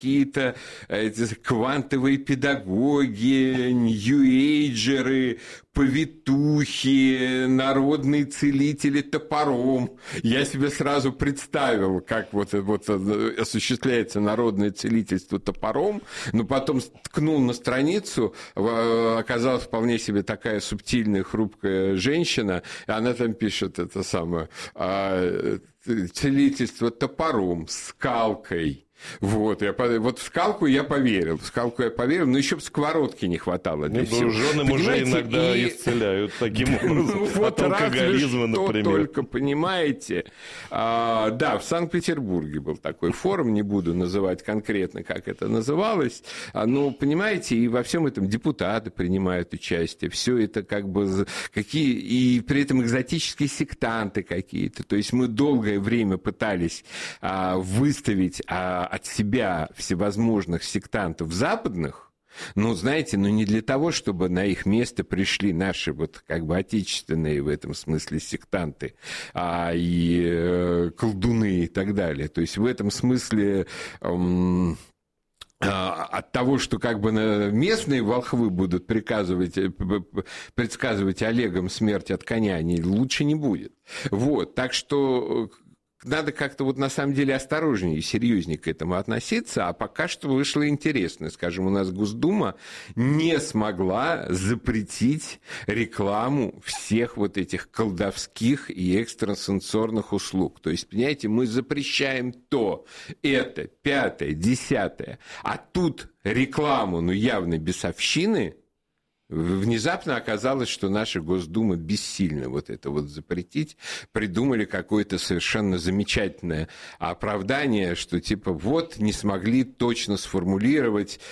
какие-то квантовые педагоги, нью-эйджеры, повитухи, народные целители топором. Я себе сразу представил, как вот осуществляется народное целительство топором, но потом ткнул на страницу, оказалась вполне себе такая субтильная, хрупкая женщина, и она там пишет это самое целительство топором, скалкой. Вот в скалку я поверил, но еще бы сковородки не хватало для всего. Жены мужей иногда исцеляют таким образом от алкоголизма, например. Только понимаете. Да, в Санкт-Петербурге был такой форум, не буду называть конкретно, как это называлось, но, понимаете, и во всем этом депутаты принимают участие, все это как бы и при этом экзотические сектанты какие-то, то есть мы долгое время пытались выставить от себя всевозможных сектантов западных, знаете, не для того, чтобы на их место пришли наши отечественные в этом смысле сектанты, и колдуны и так далее. То есть в этом смысле от того, что местные волхвы будут предсказывать Олегам смерть от коня, лучше не будет. Так что надо как-то на самом деле осторожнее и серьезнее к этому относиться, а пока что вышло интересно. Скажем, у нас Госдума не смогла запретить рекламу всех этих колдовских и экстрасенсорных услуг. То есть, понимаете, мы запрещаем это, 5-е, 10-е, а тут рекламу, явно бесовщины. Внезапно оказалось, что наша Госдума бессильна это запретить. Придумали какое-то совершенно замечательное оправдание, что не смогли точно сформулировать,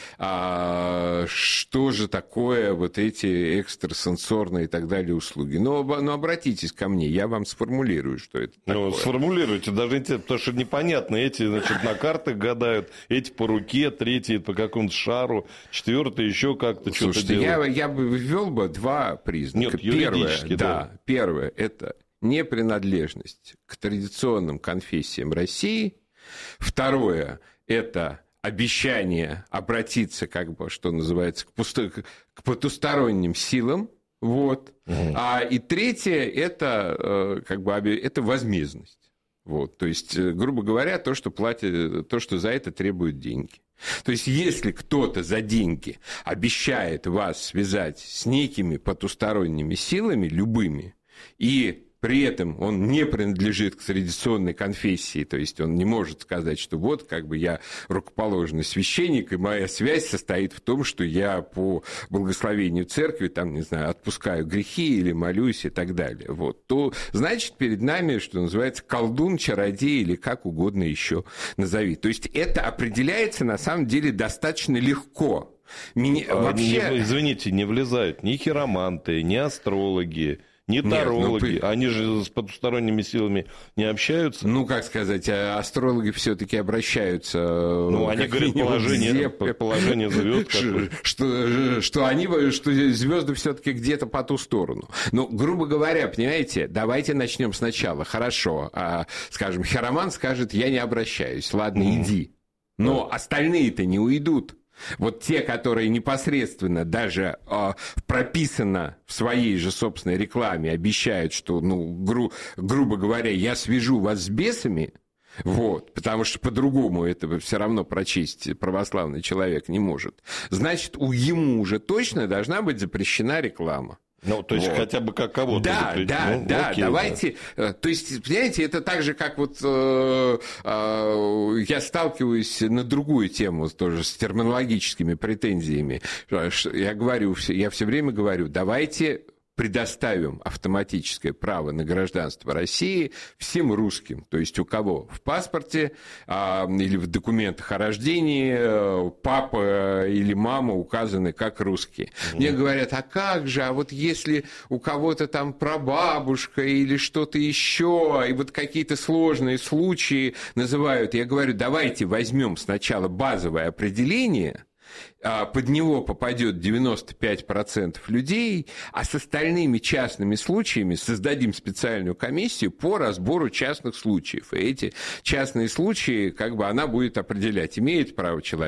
что же такое эти экстрасенсорные и так далее услуги. Но обратитесь ко мне, я вам сформулирую, что это такое. Сформулируйте, даже потому что непонятно. Эти, на картах гадают, эти по руке, третьи по какому-то шару, четвертый еще как-то что-то делают. Я бы ввел два признака. Нет, юридически, Первое – это непринадлежность к традиционным конфессиям России. Второе – это обещание обратиться, что называется, к потусторонним силам. И третье – это возмездность. То есть, грубо говоря, то, что за это требуют деньги. То есть, если кто-то за деньги обещает вас связать с некими потусторонними силами, любыми, и при этом он не принадлежит к традиционной конфессии, то есть он не может сказать, что я рукоположенный священник, и моя связь состоит в том, что я по благословению церкви, отпускаю грехи или молюсь и так далее. То, значит, перед нами, что называется, колдун, чародей или как угодно еще назови. То есть это определяется, на самом деле, достаточно легко. Извините, не влезают ни хироманты, ни астрологи, не тарологи, они же с потусторонними силами не общаются. Астрологи все-таки обращаются. Они говорят, положение звезд. Что звезды все-таки где-то по ту сторону. Грубо говоря, понимаете, давайте начнем сначала. Хорошо, скажем, хиромант скажет, я не обращаюсь, ладно, иди. Но остальные-то не уйдут. Те, которые непосредственно даже прописано в своей же собственной рекламе, обещают, что, грубо говоря, я свяжу вас с бесами, потому что по-другому этого все равно прочесть православный человек не может, значит, ему уже точно должна быть запрещена реклама. То есть хотя бы как кого-то запретить. Окей, давайте. Да. То есть, понимаете, это так же, как я сталкиваюсь на другую тему тоже с терминологическими претензиями. Я все время говорю, давайте предоставим автоматическое право на гражданство России всем русским, то есть у кого в паспорте или в документах о рождении папа или мама указаны как русские. Мне говорят, а как же, если у кого-то там прабабушка или что-то еще, и какие-то сложные случаи называют, я говорю, давайте возьмем сначала базовое определение, под него попадет 95% людей, а с остальными частными случаями создадим специальную комиссию по разбору частных случаев. И эти частные случаи, как бы она будет определять, имеет право человек